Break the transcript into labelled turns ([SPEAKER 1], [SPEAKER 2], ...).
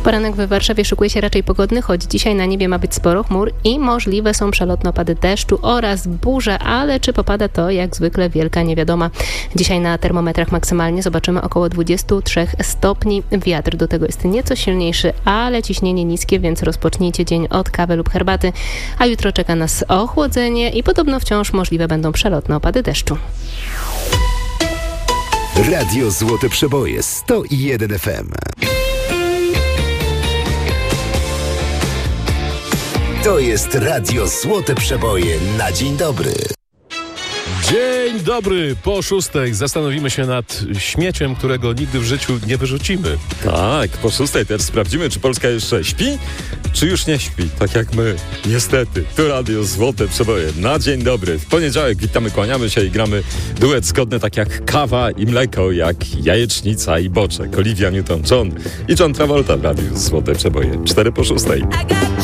[SPEAKER 1] Poranek w Warszawie szykuje się raczej pogodny, choć dzisiaj na niebie ma być sporo chmur i możliwe są przelotne opady deszczu oraz burze, ale czy popada, to jak zwykle wielka niewiadoma. Dzisiaj na termometrach maksymalnie zobaczymy około 23 stopni. Wiatr do tego jest nieco silniejszy, ale ciśnienie niskie, więc rozpocznijcie dzień od kawy lub herbaty. A jutro czeka nas ochłodzenie i podobno wciąż możliwe będą przelotne opady deszczu.
[SPEAKER 2] Radio Złote Przeboje 101 FM. To jest Radio Złote Przeboje na dzień dobry.
[SPEAKER 3] Dzień dobry, po 6:00 zastanowimy się nad śmieciem, którego nigdy w życiu nie wyrzucimy.
[SPEAKER 4] Tak, po 6:00 też sprawdzimy, czy Polska jeszcze śpi, czy już nie śpi, tak jak my. Niestety, to Radio Złote Przeboje na dzień dobry. W poniedziałek witamy, kłaniamy się i gramy duet zgodny tak jak kawa i mleko, jak jajecznica i boczek. Olivia Newton-John i John Travolta w Radiu Złote Przeboje. 4 po 6:00.